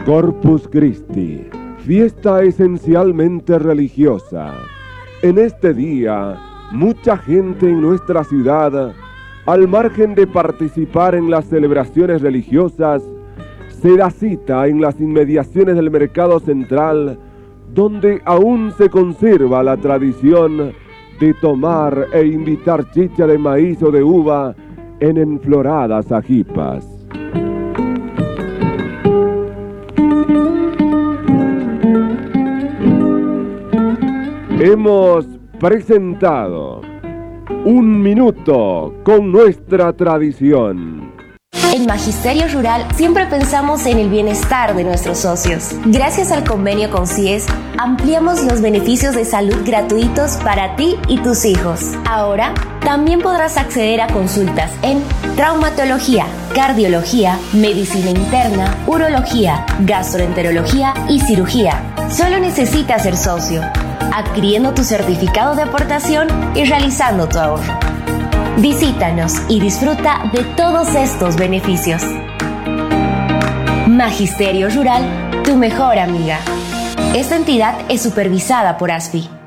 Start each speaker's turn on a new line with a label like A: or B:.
A: Corpus Christi, fiesta esencialmente religiosa. En este día, mucha gente en nuestra ciudad, al margen de participar en las celebraciones religiosas, se da cita en las inmediaciones del mercado central, donde aún se conserva la tradición de tomar e invitar chicha de maíz o de uva en enfloradas ajipas. Hemos presentado Un Minuto con nuestra tradición.
B: En Magisterio Rural siempre pensamos en el bienestar de nuestros socios. Gracias al convenio con CIES, ampliamos los beneficios de salud gratuitos para ti y tus hijos. Ahora, también podrás acceder a consultas en traumatología, cardiología, medicina interna, urología, gastroenterología y cirugía. Solo necesitas ser socio, adquiriendo tu certificado de aportación y realizando tu ahorro. Visítanos y disfruta de todos estos beneficios. Magisterio Rural, tu mejor amiga. Esta entidad es supervisada por ASFI.